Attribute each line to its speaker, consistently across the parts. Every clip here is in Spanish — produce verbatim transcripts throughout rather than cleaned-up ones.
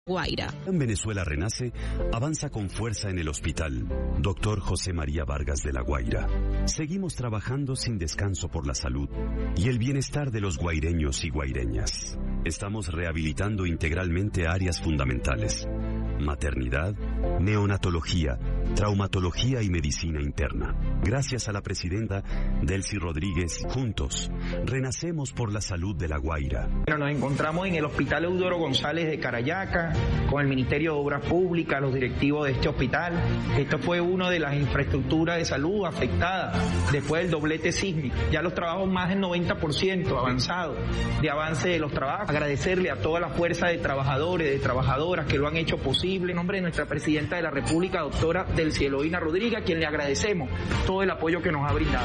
Speaker 1: Guaira.
Speaker 2: En Venezuela Renace avanza con fuerza en el hospital Doctor José María Vargas de La Guaira. Seguimos trabajando sin descanso por la salud y el bienestar de los guaireños y guaireñas. Estamos rehabilitando integralmente áreas fundamentales: maternidad, neonatología, traumatología y medicina interna. Gracias a la presidenta Delcy Rodríguez, juntos renacemos por la salud de La Guaira.
Speaker 3: Bueno, nos encontramos en el Hospital Eudoro González de Carayaca, con el Ministerio de Obras Públicas, los directivos de este hospital. Esto fue una de las infraestructuras de salud afectadas después del doblete sísmico. Ya los trabajos más del noventa por ciento avanzado de avance de los trabajos. Agradecerle a toda la fuerza de trabajadores, de trabajadoras que lo han hecho posible. En nombre de nuestra presidenta de la República, doctora Delcy Eloína Rodríguez, a quien le agradecemos todo el apoyo que nos ha brindado.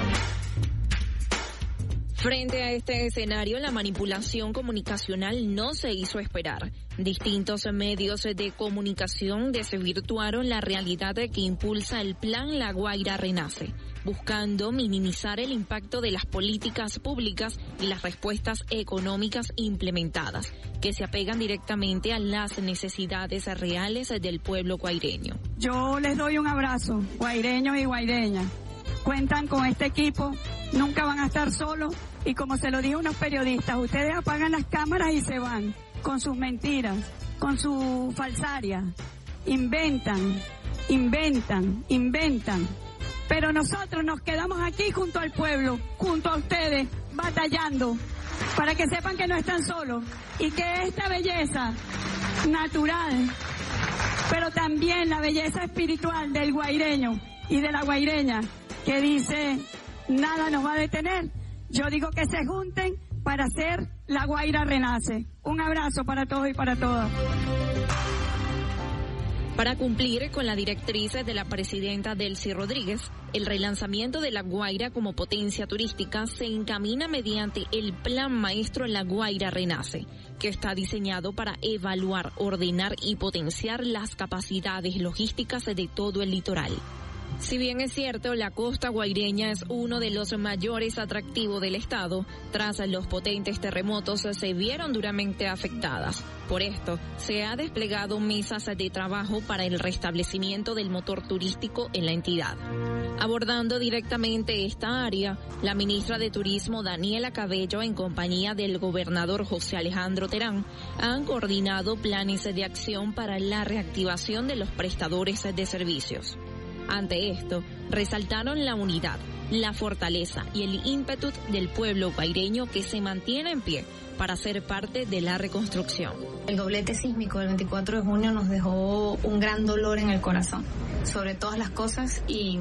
Speaker 1: Frente a este escenario, la manipulación comunicacional no se hizo esperar. Distintos medios de comunicación desvirtuaron la realidad que impulsa el Plan La Guaira Renace, buscando minimizar el impacto de las políticas públicas y las respuestas económicas implementadas, que se apegan directamente a las necesidades reales del pueblo guaireño.
Speaker 4: Yo les doy un abrazo, guaireños y guaireñas. Cuentan con este equipo, nunca van a estar solos, y como se lo dijo unos periodistas, ustedes apagan las cámaras y se van con sus mentiras, con su falsaria. Inventan, inventan, inventan. Pero nosotros nos quedamos aquí junto al pueblo, junto a ustedes, batallando, para que sepan que no están solos y que esta belleza natural, pero también la belleza espiritual del guaireño y de la guaireña, que dice, nada nos va a detener. Yo digo que se junten para hacer La Guaira Renace. Un abrazo para todos y para todas.
Speaker 1: Para cumplir con la directriz de la presidenta Delcy Rodríguez, el relanzamiento de La Guaira como potencia turística se encamina mediante el Plan Maestro La Guaira Renace, que está diseñado para evaluar, ordenar y potenciar las capacidades logísticas de todo el litoral. Si bien es cierto, la costa guaireña es uno de los mayores atractivos del estado, tras los potentes terremotos se vieron duramente afectadas. Por esto, se ha desplegado mesas de trabajo para el restablecimiento del motor turístico en la entidad. Abordando directamente esta área, la ministra de Turismo Daniela Cabello, en compañía del gobernador José Alejandro Terán, han coordinado planes de acción para la reactivación de los prestadores de servicios. Ante esto, resaltaron la unidad, la fortaleza y el ímpetu del pueblo guaireño que se mantiene en pie para ser parte de la reconstrucción.
Speaker 5: El doblete sísmico del veinticuatro de junio nos dejó un gran dolor en el corazón, sobre todas las cosas, y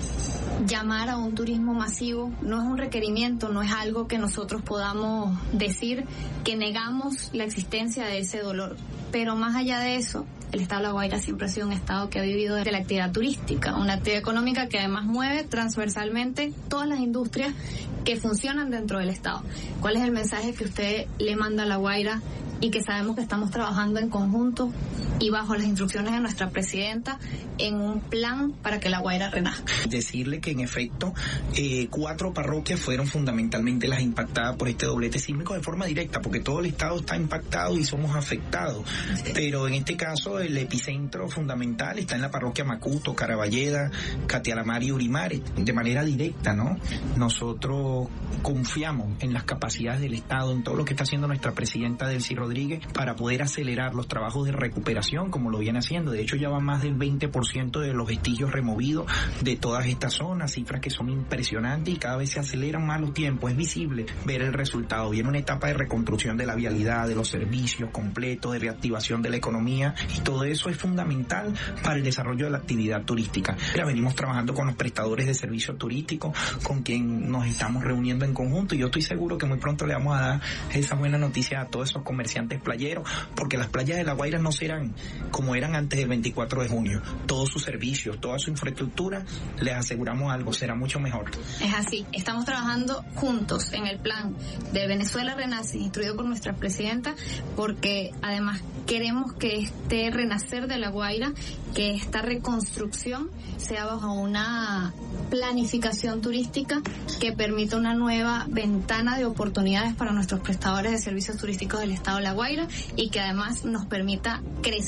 Speaker 5: llamar a un turismo masivo no es un requerimiento, no es algo que nosotros podamos decir que negamos la existencia de ese dolor. Pero más allá de eso, el estado de La Guaira siempre ha sido un estado que ha vivido de la actividad turística, una actividad económica que además mueve transversalmente todas las industrias que funcionan dentro del estado. ¿Cuál es el mensaje que usted le manda a La Guaira y que sabemos que estamos trabajando en conjunto y bajo las instrucciones de nuestra presidenta en un plan para que La Guaira renazca?
Speaker 3: Decirle que en efecto eh, cuatro parroquias fueron fundamentalmente las impactadas por este doblete sísmico de forma directa, porque todo el estado está impactado y somos afectados. Sí. Pero en este caso el epicentro fundamental está en la parroquia Macuto, Caraballeda, Catialamar y Urimare, de manera directa, ¿no? Nosotros confiamos en las capacidades del estado, en todo lo que está haciendo nuestra presidenta Delcy Rodríguez para poder acelerar los trabajos de recuperación, como lo viene haciendo. De hecho, ya va más del veinte por ciento de los vestigios removidos de todas estas zonas, cifras que son impresionantes y cada vez se aceleran más los tiempos. Es visible ver el resultado. Viene una etapa de reconstrucción de la vialidad, de los servicios completos, de reactivación de la economía, y todo eso es fundamental para el desarrollo de la actividad turística. Ya venimos trabajando con los prestadores de servicios turísticos, con quien nos estamos reuniendo en conjunto, y yo estoy seguro que muy pronto le vamos a dar esa buena noticia a todos esos comerciantes playeros, porque las playas de La Guaira no serán como eran antes del veinticuatro de junio. Todos sus servicios, toda su infraestructura, les aseguramos algo, será mucho mejor.
Speaker 5: Es así, estamos trabajando juntos en el plan de Venezuela Renace, instruido por nuestra presidenta, porque además queremos que este renacer de La Guaira, que esta reconstrucción sea bajo una planificación turística que permita una nueva ventana de oportunidades para nuestros prestadores de servicios turísticos del estado de La Guaira y que además nos permita crecer